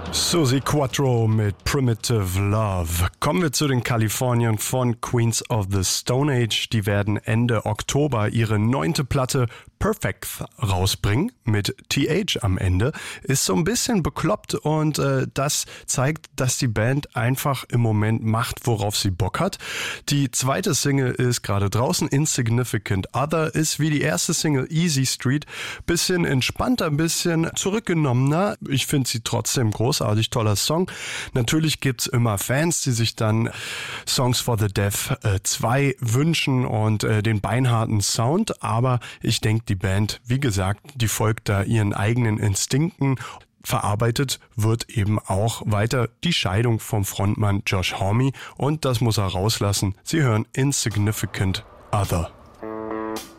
Suzi Quatro mit Primitive Love. Kommen wir zu den Kaliforniern von Queens of the Stone Age. Die werden Ende Oktober ihre 9. Platte Perfect rausbringen mit TH am Ende. Ist so ein bisschen bekloppt und das zeigt, dass die Band einfach im Moment macht, worauf sie Bock hat. Die zweite Single ist gerade draußen, Insignificant Other, ist wie die erste Single Easy Street. Bisschen entspannter, ein bisschen zurückgenommener. Ich finde sie trotzdem großartig, toller Song. Natürlich gibt's immer Fans, die sich dann Songs for the Deaf 2 wünschen und den beinharten Sound, aber ich denke, die Band, wie gesagt, die folgt da ihren eigenen Instinkten. Verarbeitet wird eben auch weiter die Scheidung vom Frontmann Josh Homme und das muss er rauslassen. Sie hören Insignificant Other.